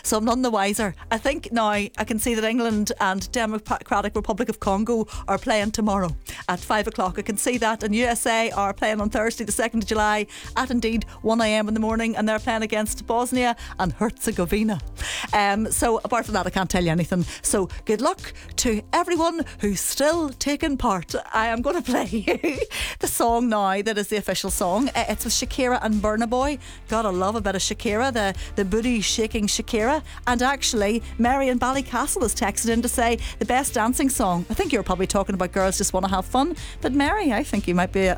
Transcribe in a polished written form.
So I'm none the wiser. I think now I can see that England and Democratic Republic of Congo are playing tomorrow at 5 o'clock. I can see that. And USA are playing on Thursday the 2nd of July at indeed 1 a.m. in the morning, and they're playing against Bosnia and Herzegovina. So apart from that, I can't tell you anything. So good luck to everyone who's still taking part. I am going to play you the song now that is the official song. It's with Shakira and Burna Boy. Gotta love a bit of Shakira, the booty shaking Shakira. And actually, Mary in Ballycastle has texted in to say the best dancing song. I think you're probably talking about Girls Just Want to Have Fun, but Mary, I think you might be